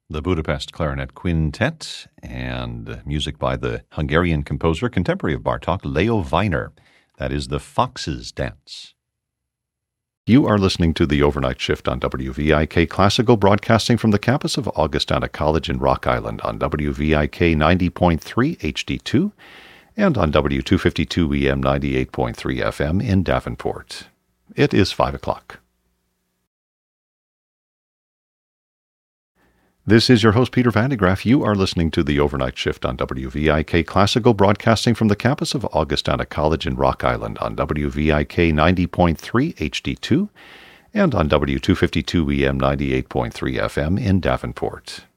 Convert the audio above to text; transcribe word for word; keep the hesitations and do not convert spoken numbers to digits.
the Budapest Clarinet Quintet, and music by the Hungarian composer, contemporary of Bartók, Leo Weiner. That is the Fox's Dance. You are listening to the Overnight Shift on W V I K Classical, broadcasting from the campus of Augustana College in Rock Island on W V I K ninety point three H D two and on W two fifty-two E M ninety-eight point three F M in Davenport. It is five o'clock. This is your host, Peter Van de Graaff. You are listening to the Overnight Shift on W V I K Classical, broadcasting from the campus of Augustana College in Rock Island on W V I K ninety point three H D two and on W two fifty-two E M ninety-eight point three F M in Davenport.